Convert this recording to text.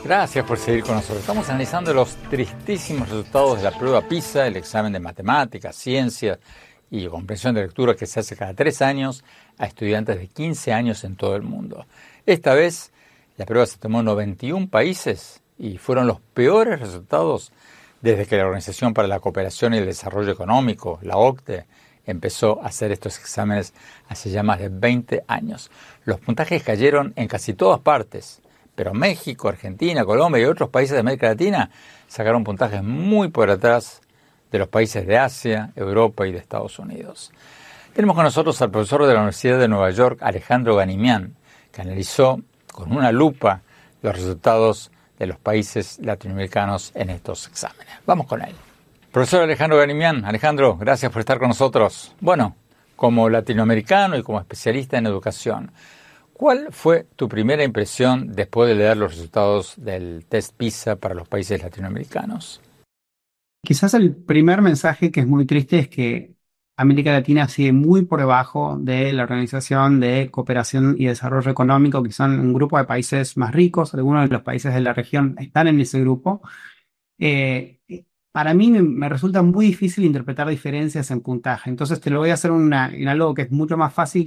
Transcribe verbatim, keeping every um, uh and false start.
Gracias por seguir con nosotros. Estamos analizando los tristísimos resultados de la prueba PISA, el examen de matemáticas, ciencias y comprensión de lectura que se hace cada tres años a estudiantes de quince años en todo el mundo. Esta vez la prueba se tomó en noventa y uno países y fueron los peores resultados desde que la Organización para la Cooperación y el Desarrollo Económico, la O C D E, empezó a hacer estos exámenes hace ya más de veinte años. Los puntajes cayeron en casi todas partes, pero México, Argentina, Colombia y otros países de América Latina sacaron puntajes muy por atrás de los países de Asia, Europa y de Estados Unidos. Tenemos con nosotros al profesor de la Universidad de Nueva York, Alejandro Ganimián, que analizó con una lupa los resultados de los países latinoamericanos en estos exámenes. Vamos con él. Profesor Alejandro Ganimián, Alejandro, gracias por estar con nosotros. Bueno, como latinoamericano y como especialista en educación, ¿cuál fue tu primera impresión después de leer los resultados del test PISA para los países latinoamericanos? Quizás el primer mensaje que es muy triste es que América Latina sigue muy por debajo de la Organización de Cooperación y Desarrollo Económico, que son un grupo de países más ricos. Algunos de los países de la región están en ese grupo. Eh, para mí me, me resulta muy difícil interpretar diferencias en puntaje. Entonces te lo voy a hacer una, en algo que es mucho más fácil,